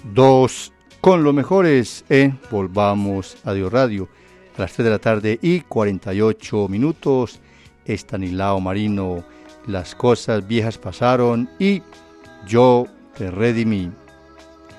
2 con los mejores en Volvamos a Dios Radio. A las 3 de la tarde y 48 minutos, Estanislao Marino, Las cosas viejas pasaron y Yo te redimí.